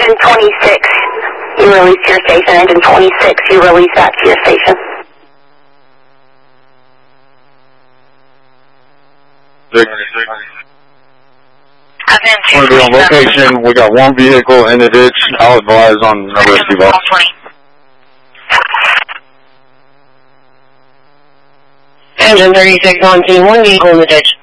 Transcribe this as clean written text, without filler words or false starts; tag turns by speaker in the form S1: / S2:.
S1: engine 26, you release to your station. Engine 26, you release back to your station.
S2: We're going to be on location. We got one vehicle in the ditch. I'll advise on number of people.
S3: Engine 36 on scene, one vehicle in the ditch.